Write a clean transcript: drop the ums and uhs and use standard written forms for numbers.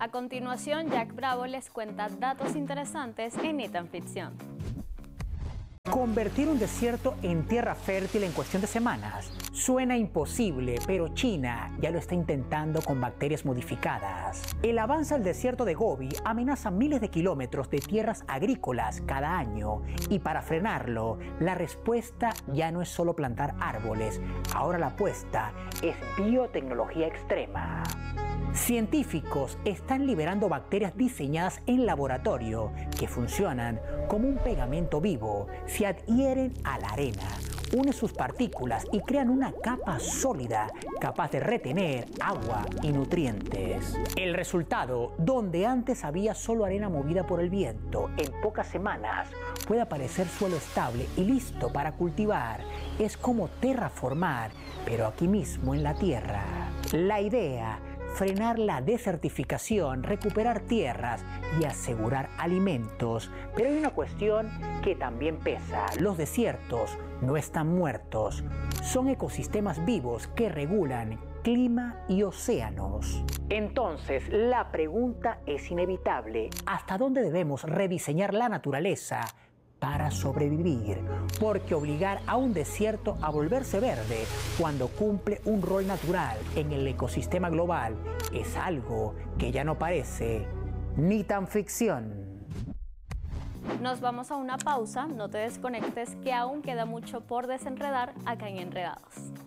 A continuación, Jack Bravo les cuenta datos interesantes en Ni Tan Ficción. Convertir un desierto en tierra fértil en cuestión de semanas. Suena imposible, pero China ya lo está intentando con bacterias modificadas. El avance al desierto de Gobi amenaza miles de kilómetros de tierras agrícolas cada año. Y para frenarlo, la respuesta ya no es solo plantar árboles. Ahora la apuesta es biotecnología extrema. Científicos están liberando bacterias diseñadas en laboratorio que funcionan como un pegamento vivo. Se adhieren a la arena, unen sus partículas y crean una capa sólida capaz de retener agua y nutrientes. El resultado, donde antes había solo arena movida por el viento, en pocas semanas puede aparecer suelo estable y listo para cultivar. Es como terraformar, pero aquí mismo en la tierra. La idea: frenar la desertificación, recuperar tierras y asegurar alimentos. Pero hay una cuestión que también pesa. Los desiertos no están muertos. Son ecosistemas vivos que regulan clima y océanos. Entonces, la pregunta es inevitable. ¿Hasta dónde debemos rediseñar la naturaleza para sobrevivir? Porque obligar a un desierto a volverse verde cuando cumple un rol natural en el ecosistema global es algo que ya no parece ni tan ficción. Nos vamos a una pausa, no te desconectes que aún queda mucho por desenredar acá en Enredados.